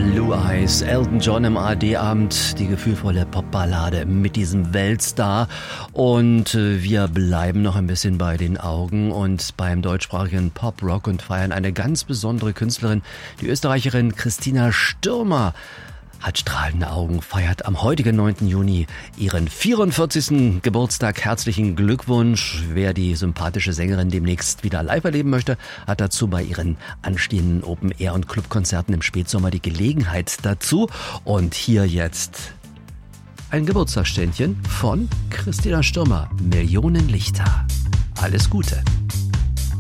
Blue Eyes, Elton John im ARD-Abend, die gefühlvolle Popballade mit diesem Weltstar. Und wir bleiben noch ein bisschen bei den Augen und beim deutschsprachigen Pop-Rock und feiern eine ganz besondere Künstlerin, die Österreicherin Christina Stürmer. Hat strahlende Augen, feiert am heutigen 9. Juni ihren 44. Geburtstag. Herzlichen Glückwunsch. Wer die sympathische Sängerin demnächst wieder live erleben möchte, hat dazu bei ihren anstehenden Open-Air- und Clubkonzerten im Spätsommer die Gelegenheit dazu. Und hier jetzt ein Geburtstagsständchen von Christina Stürmer. Millionen Lichter. Alles Gute.